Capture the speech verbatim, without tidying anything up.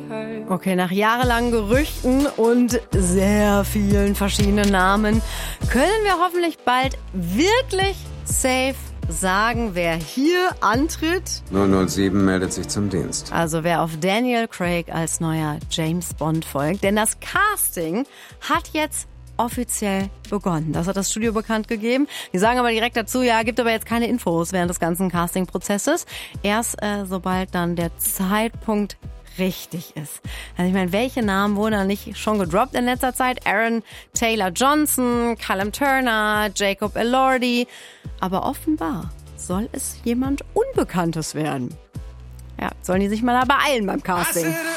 Okay, nach jahrelangen Gerüchten und sehr vielen verschiedenen Namen können wir hoffentlich bald wirklich safe sagen, wer hier antritt. null null sieben meldet sich zum Dienst. Also wer auf Daniel Craig als neuer James Bond folgt. Denn das Casting hat jetzt offiziell begonnen. Das hat das Studio bekannt gegeben. Die sagen aber direkt dazu, ja, gibt aber jetzt keine Infos während des ganzen Casting-Prozesses. Erst äh, sobald dann der Zeitpunkt richtig ist. Also ich meine, welche Namen wurden da nicht schon gedroppt in letzter Zeit? Aaron Taylor Johnson, Callum Turner, Jacob Elordi. Aber offenbar soll es jemand Unbekanntes werden. Ja, sollen die sich mal da beeilen beim Casting.